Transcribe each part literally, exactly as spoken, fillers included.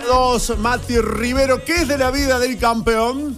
dos, Mati Rivero. ¿Qué es de la vida del campeón?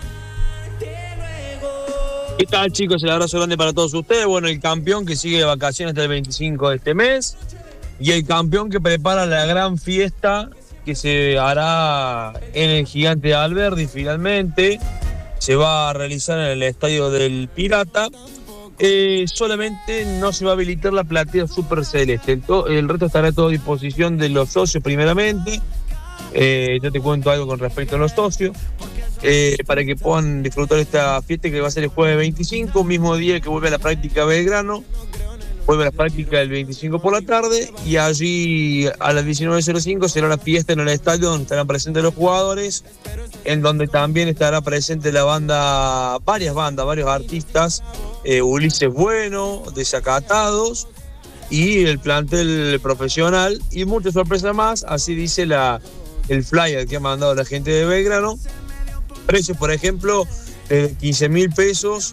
¿Qué tal, chicos? El abrazo grande para todos ustedes. Bueno, el campeón que sigue de vacaciones hasta el veinticinco de este mes y el campeón que prepara la gran fiesta que se hará en el Gigante de Alberdi finalmente. Se va a realizar en el estadio del Pirata. Eh, solamente no se va a habilitar la platea Super Celeste. El, to- el resto estará a toda disposición de los socios primeramente. Eh, yo te cuento algo con respecto a los socios. Eh, para que puedan disfrutar esta fiesta que va a ser el jueves veinticinco, mismo día que vuelve a la práctica Belgrano. Vuelve a la práctica el veinticinco por la tarde y allí a las diecinueve cero cinco será la fiesta en el estadio donde estarán presentes los jugadores, en donde también estará presente la banda, varias bandas, varios artistas, eh, Ulises Bueno, Desacatados y el plantel profesional y muchas sorpresas más, así dice la, el flyer que ha mandado la gente de Belgrano. Precios, por ejemplo, de quince mil pesos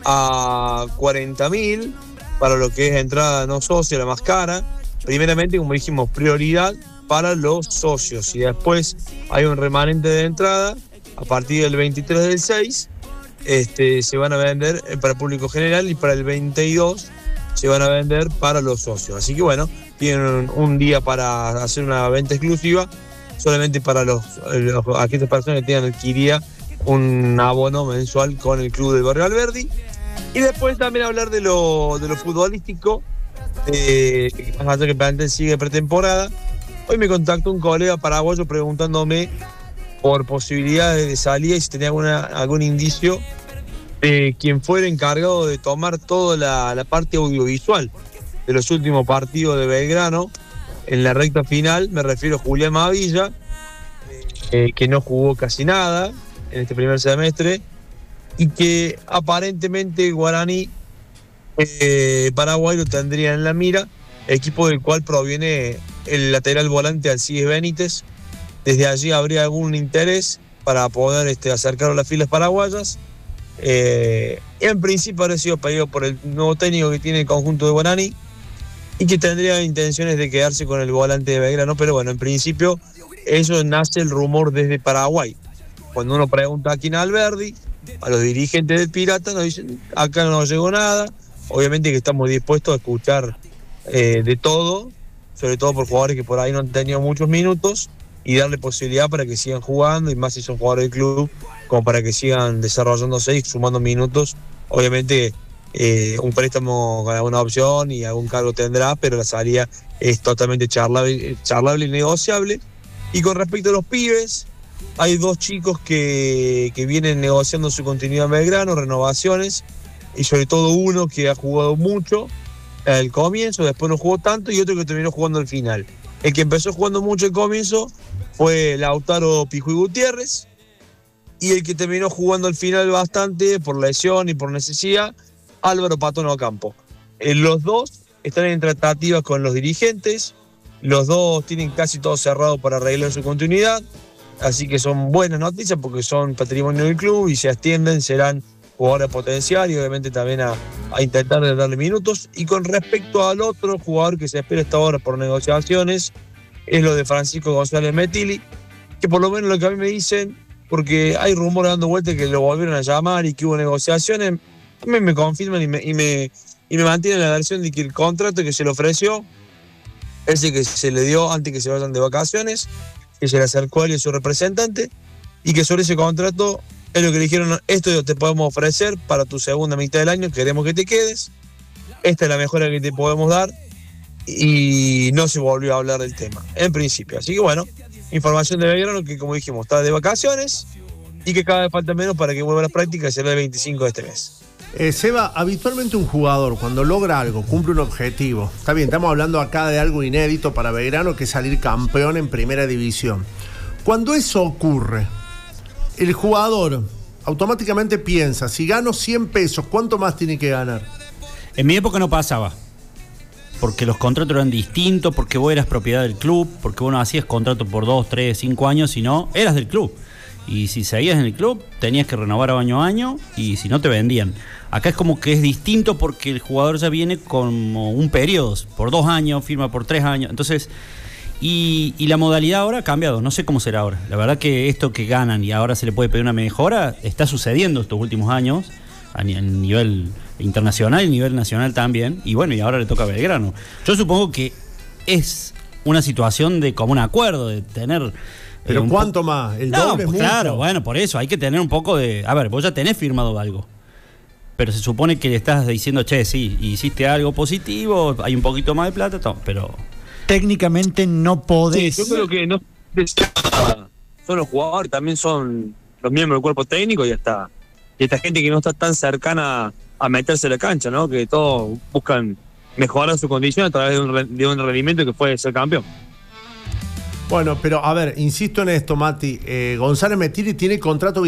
a cuarenta mil para lo que es entrada no socia, la más cara. Primeramente, como dijimos, prioridad para los socios. Y después hay un remanente de entrada a partir del veintitrés del seis. Este, se van a vender para el público general y para el veintidós se van a vender para los socios. Así que bueno, tienen un día para hacer una venta exclusiva solamente para los, los aquellas personas que tengan adquirida un abono mensual con el club del Barrio Alberdi. Y después también hablar de lo, de lo futbolístico, eh, más allá que el plantel sigue pretemporada. Hoy me contactó un colega paraguayo preguntándome por posibilidades de salida y si tenía alguna, algún indicio de quien fuera encargado de tomar toda la, la parte audiovisual de los últimos partidos de Belgrano en la recta final. Me refiero a Julián Mavilla, eh, que no jugó casi nada en este primer semestre y que aparentemente Guaraní eh, Paraguay lo tendría en la mira, equipo del cual proviene el lateral volante Alcides Benítez. Desde allí habría algún interés para poder este, acercar a las filas paraguayas. Eh, en principio habría sido pedido por el nuevo técnico que tiene el conjunto de Guaraní y que tendría intenciones de quedarse con el volante de Belgrano, pero bueno, en principio eso nace el rumor desde Paraguay. Cuando uno pregunta aquí en Alberdi, a los dirigentes del Pirata nos dicen, acá no nos llegó nada. Obviamente que estamos dispuestos a escuchar eh, de todo, sobre todo por jugadores que por ahí no han tenido muchos minutos, y darle posibilidad para que sigan jugando, y más si son jugadores del club, como para que sigan desarrollándose y sumando minutos. Obviamente eh, un préstamo con alguna opción y algún cargo tendrá, pero la salida es totalmente charlable, charlable y negociable. Y con respecto a los pibes, hay dos chicos que, que vienen negociando su continuidad en Belgrano, renovaciones, y sobre todo uno que ha jugado mucho al comienzo, después no jugó tanto, y otro que terminó jugando al final. El que empezó jugando mucho al comienzo fue Lautaro Pijuy Gutiérrez, y el que terminó jugando al final bastante por lesión y por necesidad, Álvaro Patono Ocampo. Eh, los dos están en tratativas con los dirigentes, los dos tienen casi todo cerrado para arreglar su continuidad. Así que son buenas noticias porque son patrimonio del club y se extienden, serán jugadores potenciales y obviamente también a, a intentar de darle minutos. Y con respecto al otro jugador que se espera hasta ahora por negociaciones, es lo de Francisco González Metilli, que por lo menos lo que a mí me dicen, porque hay rumores dando vueltas que lo volvieron a llamar y que hubo negociaciones, a mí me confirman y me, y me, y me mantienen la versión de que el contrato que se le ofreció, ese que se le dio antes que se vayan de vacaciones, que se le acercó a él y a su representante, y que sobre ese contrato es lo que le dijeron: esto te podemos ofrecer para tu segunda mitad del año, queremos que te quedes, esta es la mejora que te podemos dar, y no se volvió a hablar del tema, en principio. Así que bueno, información de Belgrano que, como dijimos, está de vacaciones y que cada vez falta menos para que vuelva a las prácticas, será el veinticinco de este mes. Eh, Seba, habitualmente un jugador cuando logra algo, cumple un objetivo, está bien, estamos hablando acá de algo inédito para Belgrano, que es salir campeón en primera división. Cuando eso ocurre, el jugador automáticamente piensa, si gano cien pesos, ¿cuánto más tiene que ganar? En mi época no pasaba, porque los contratos eran distintos, porque vos eras propiedad del club, porque vos no hacías contrato por dos, tres, cinco años, sino eras del club. Y si seguías en el club, tenías que renovar año a año, y si no te vendían. Acá es como que es distinto porque el jugador ya viene como un periodo, por dos años, firma por tres años. Entonces, Y, y la modalidad ahora ha cambiado, no sé cómo será ahora. La verdad que esto que ganan y ahora se le puede pedir una mejora, está sucediendo estos últimos años, a nivel internacional y a nivel nacional también. Y bueno, y ahora le toca a Belgrano. Yo supongo que es una situación de común acuerdo, de tener... Pero eh, ¿cuánto po- más? El no, doble es pues mucho. claro, bueno, por eso hay que tener un poco de... A ver, vos ya tenés firmado algo. Pero se supone que le estás diciendo, che, sí, hiciste algo positivo, hay un poquito más de plata, todo, pero... Técnicamente no podés. Sí, yo creo que no son los jugadores, también son los miembros del cuerpo técnico y hasta y esta gente que no está tan cercana a meterse en la cancha, ¿no? Que todos buscan mejorar su condición a través de un, re- de un rendimiento que fue ser campeón. Bueno, pero a ver, insisto en esto, Mati. Eh, González Mettiri tiene contrato